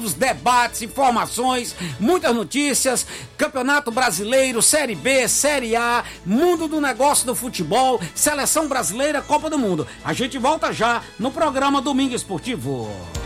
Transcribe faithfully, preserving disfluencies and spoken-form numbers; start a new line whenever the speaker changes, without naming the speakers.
debates, informações, muitas notícias, Campeonato Brasileiro, Série B, Série A, mundo do negócio do futebol, Seleção Brasileira, Copa do Mundo. A gente volta já no programa Domingo Esportivo.